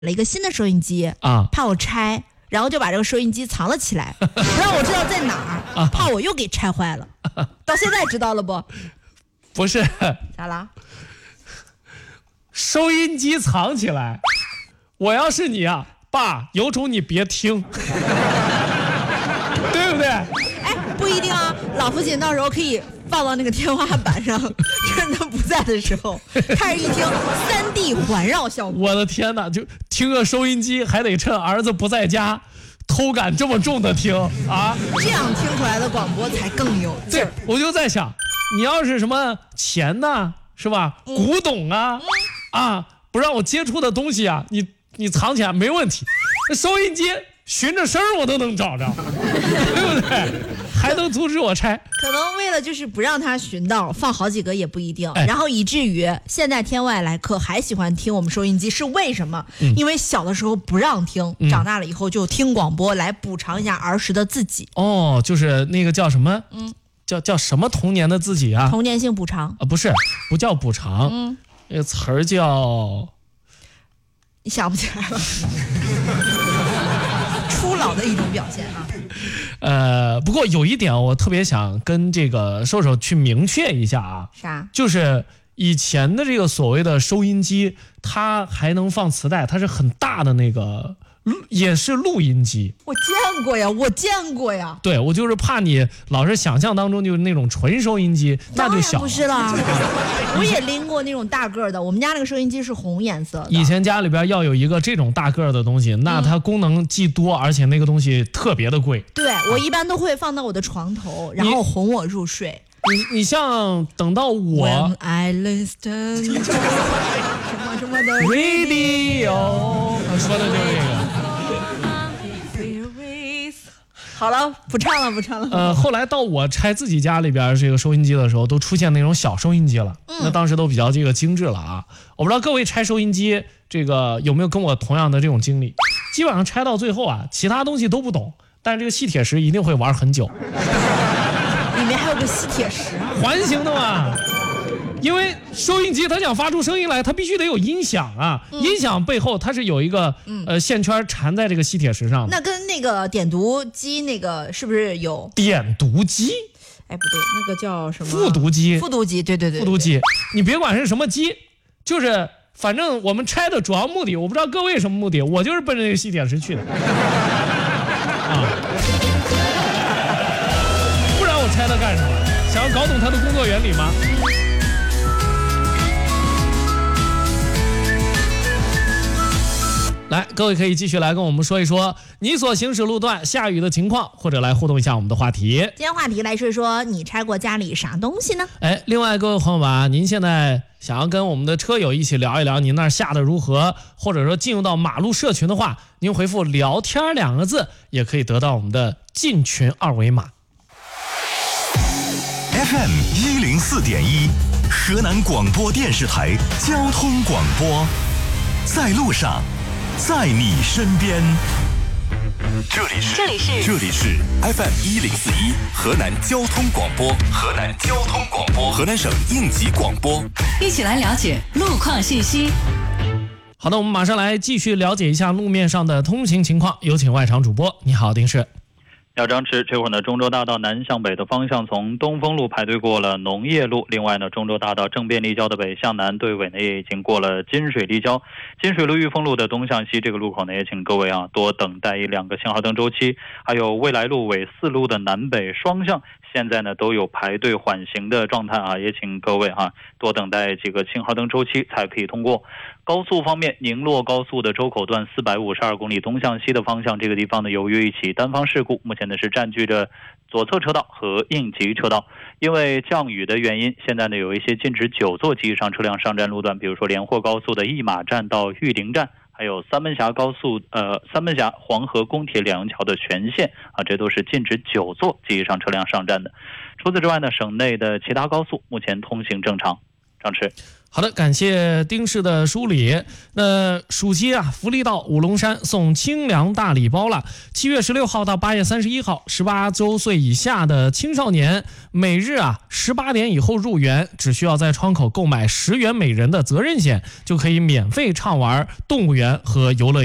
了一个新的收音机啊， 怕我拆，然后就把这个收音机藏了起来，不让我知道在哪儿，怕我又给拆坏了。到现在知道了不？ 不是， 咋了？ 收音机藏起来，我要是你啊，爸，有种你别听，对不对？ 哎，不一定啊，老父亲到时候可以放到那个天花板上，趁他不在的时候，开始一听3D 环绕效果。 我的天哪，就听个收音机，还得趁儿子不在家，偷感这么重的听啊， 这样听出来的广播才更有劲儿。 我就在想，你要是什么钱呐，是吧？古董啊，不让我接触的东西啊，你藏起来没问题。那收音机循着声我都能找着，对不对？还能阻止我拆？ 可能为了就是不让他寻到，放好几个也不一定。 哎， 然后以至于现在天外来客还喜欢听我们收音机，是为什么？因为小的时候不让听，长大了以后就听广播来补偿一下儿时的自己。 哦，就是那个叫什么？叫什么童年的自己啊？ 童年性补偿啊，不叫补偿，那个词儿叫， 你想不起来了。初老的一种表现啊。 不过有一点我特别想跟这个瘦瘦去明确一下啊， 啥？ 就是以前的这个所谓的收音机，它还能放磁带，它是很大的那个，也是录音机。 我见过呀。 对，我就是怕你老是想象当中就是那种纯收音机，那就小了。 不是啦，我也拎过那种大个的，我们家那个收音机是红颜色的。 以前家里边要有一个这种大个的东西，那它功能既多，而且那个东西特别的贵。 对，我一般都会放到我的床头，然后哄我入睡。 你像等到我 When I listen 什么的 radio， 说的就是这个。 好了，不唱了。 后来到我拆自己家里边这个收音机的时候，都出现那种小收音机了。那当时都比较这个精致了啊。我不知道各位拆收音机这个有没有跟我同样的这种经历？基本上拆到最后啊，其他东西都不懂，但是这个吸铁石一定会玩很久。 里面还有个吸铁石啊， 环形的嘛。因为收音机它想发出声音来，它必须得有音响啊，音响背后它是有一个线圈缠在这个吸铁石上的。 那跟那个点读机那个是不是有？ 点读机？ 哎，不对，那个叫什么？ 复读机。 复读机，对。 复读机，你别管是什么机，就是反正我们拆的主要目的，我不知道各位什么目的，我就是奔着那个吸铁石去的。不然我拆它干什么？想要搞懂它的工作原理吗？来，各位可以继续来跟我们说一说你所行驶路段下雨的情况，或者来互动一下我们的话题。 今天话题来说一说，你拆过家里啥东西呢？ 哎，另外各位朋友们啊，您现在想要跟我们的车友一起聊一聊您那儿下的如何，或者说进入到马路社群的话，您回复聊天2个字，也可以得到我们的进群2维码。 FM 104.1，河南广播电视台交通广播，在路上，在你身边。这里是 FM 104.1，河南交通广播，河南省应急广播， 一起来了解路况信息。 好的，我们马上来继续了解一下路面上的通行情况，有请外场主播。你好，丁氏。 要张弛，这会儿呢，中州大道南向北的方向从东风路排队过了农业路，另外呢，中州大道正便立交的北向南队尾呢也已经过了金水立交，金水路裕丰路的东向西这个路口呢，也请各位啊多等待1-2个信号灯周期，还有未来路纬4路的南北双向，现在呢都有排队缓行的状态啊，也请各位多等待几个信号灯周期才可以通过。高速方面，宁洛高速的周口段452公里东向西的方向，这个地方呢由于一起单方事故，目前呢是占据着左侧车道和应急车道。因为降雨的原因，现在呢有一些禁止9座及以上车辆上站路段，比如说连霍高速的一马站到玉林站，还有三门峡黄河宫铁两用桥的全线啊，这都是禁止9座及以上车辆上站的。除此之外呢，省内的其他高速目前通行正常。张弛。 好的，感谢丁氏的梳理。那暑期啊，福利到五龙山送清凉大礼包了。7月16号到8月31号，18周岁以下的青少年，每日啊18点以后入园，只需要在窗口购买10元每人的责任险，就可以免费畅玩动物园和游乐园。